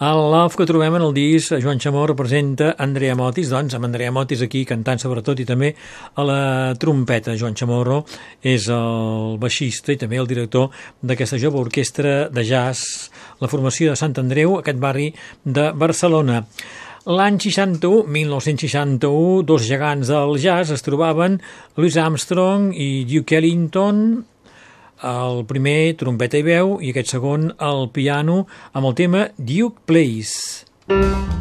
El love que trobem en el disc Joan Chamorro presenta Andrea Motis, doncs amb Andrea Motis aquí cantant sobretot i també a la trompeta. Joan Chamorro és el baixista i també el director d'aquesta jove orquestra de jazz, la formació de Sant Andreu, aquest barri de Barcelona. L'any 61, 1961, dos gegants del jazz es trobaven, Louis Armstrong i Duke Ellington, el primer trompeta i veu i aquest segon el piano amb el tema Duke Plays.